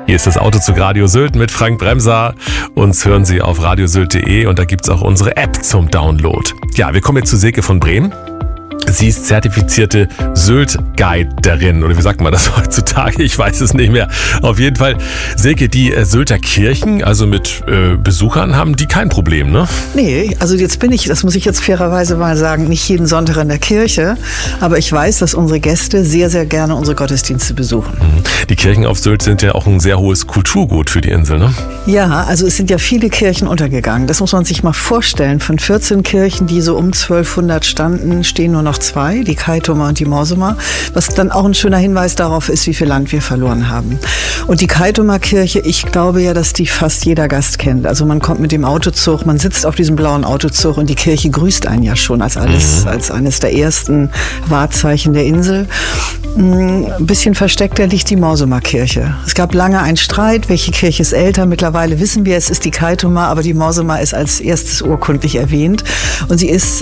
Hier ist das Autozug Radio Sylt mit Frank Bremser. Uns hören Sie auf radiosylt.de und da gibt's auch unsere App zum Download. Ja, wir kommen jetzt zu Silke von Bremen. Sie ist zertifizierte Sylt-Guiderin, oder wie sagt man das heutzutage? Ich weiß es nicht mehr. Auf jeden Fall, Silke, die Sylter Kirchen, also mit Besuchern, haben die kein Problem, ne? Nee, also jetzt bin ich, das muss ich jetzt fairerweise mal sagen, nicht jeden Sonntag in der Kirche, aber ich weiß, dass unsere Gäste sehr, sehr gerne unsere Gottesdienste besuchen. Die Kirchen auf Sylt sind ja auch ein sehr hohes Kulturgut für die Insel, ne? Ja, also es sind ja viele Kirchen untergegangen. Das muss man sich mal vorstellen. Von 14 Kirchen, die so um 1200 standen, stehen nur noch 2, die Kaitumer und die Morsuma, was dann auch ein schöner Hinweis darauf ist, wie viel Land wir verloren haben. Und die Kaitumer Kirche, ich glaube ja, dass die fast jeder Gast kennt. Also man kommt mit dem Autozug, man sitzt auf diesem blauen Autozug und die Kirche grüßt einen ja schon als eines der ersten Wahrzeichen der Insel. Ein bisschen versteckter liegt die Morsuma Kirche. Es gab lange einen Streit, welche Kirche ist älter. Mittlerweile wissen wir, es ist die Kaitumer, aber die Morsuma ist als erstes urkundlich erwähnt. Und sie ist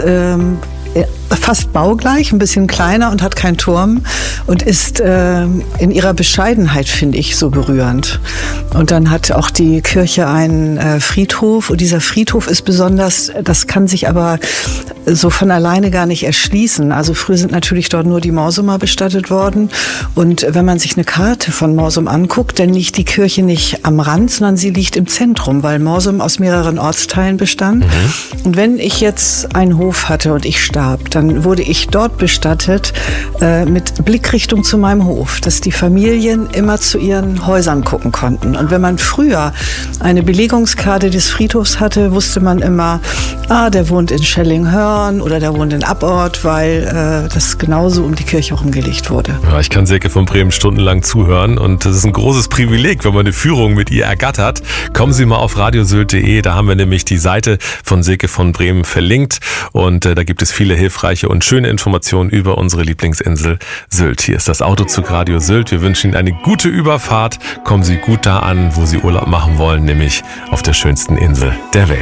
fast baugleich, ein bisschen kleiner und hat keinen Turm und ist in ihrer Bescheidenheit, finde ich, so berührend. Und dann hat auch die Kirche einen Friedhof und dieser Friedhof ist besonders, das kann sich aber so von alleine gar nicht erschließen. Also früher sind natürlich dort nur die Morsuma bestattet worden und wenn man sich eine Karte von Morsum anguckt, dann liegt die Kirche nicht am Rand, sondern sie liegt im Zentrum, weil Morsum aus mehreren Ortsteilen bestand. Und wenn ich jetzt einen Hof hatte und ich starb, dann wurde ich dort bestattet mit Blickrichtung zu meinem Hof, dass die Familien immer zu ihren Häusern gucken konnten. Und wenn man früher eine Belegungskarte des Friedhofs hatte, wusste man immer, der wohnt in Schellinghörn oder der wohnt in Abort, weil das genauso um die Kirche rumgelegt wurde. Ja, ich kann Silke von Bremen stundenlang zuhören und das ist ein großes Privileg, wenn man eine Führung mit ihr ergattert. Kommen Sie mal auf radiosylt.de, da haben wir nämlich die Seite von Silke von Bremen verlinkt und da gibt es viele hilfreiche und schöne Informationen über unsere Lieblingsinsel Sylt. Hier ist das Autozug Radio Sylt. Wir wünschen Ihnen eine gute Überfahrt. Kommen Sie gut da an, wo Sie Urlaub machen wollen, nämlich auf der schönsten Insel der Welt.